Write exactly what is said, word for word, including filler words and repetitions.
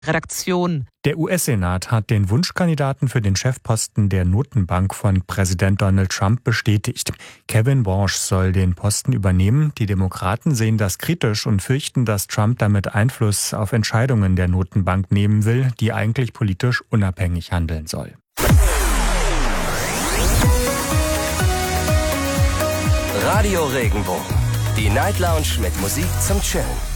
Redaktion. Der U S-Senat hat den Wunschkandidaten für den Chefposten der Notenbank von Präsident Donald Trump bestätigt. Kevin Warsh soll den Posten übernehmen. Die Demokraten sehen das kritisch und fürchten, dass Trump damit Einfluss auf Entscheidungen der Notenbank nehmen will, die eigentlich politisch unabhängig handeln soll. Radio Regenbogen, die Night Lounge mit Musik zum Chillen.